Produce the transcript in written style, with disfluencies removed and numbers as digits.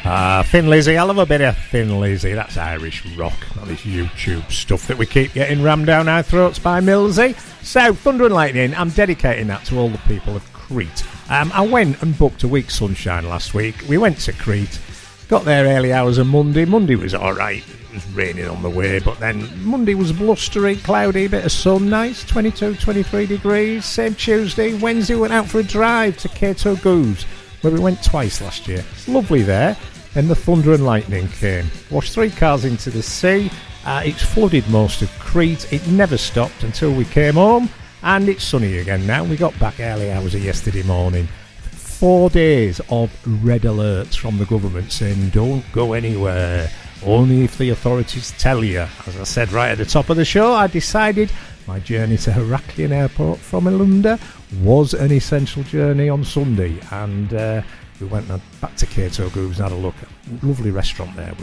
Thin Lizzy, I love a bit of Thin Lizzy. That's Irish rock, not this YouTube stuff that we keep getting rammed down our throats by Millsy. So, Thunder and Lightning, I'm dedicating that to all the people of Crete. I went and booked a week's sunshine last week. We went to Crete, got there early hours of Monday. Monday was alright, it was raining on the way, but then Monday was blustery, cloudy, bit of sun, nice, 22, 23 degrees. Same Tuesday. Wednesday went out for a drive to Cato Goose, where we went twice last year. Lovely there. Then the thunder and lightning came. Washed 3 cars into the sea. It's flooded most of Crete. It never stopped until we came home. And it's sunny again now. We got back early hours of yesterday morning. 4 days of red alerts from the government saying don't go anywhere. Only if the authorities tell you. As I said right at the top of the show, I decided my journey to Heraklion Airport from Elunda was an essential journey on Sunday. And we went back to Cato Goose and had a look at a lovely restaurant there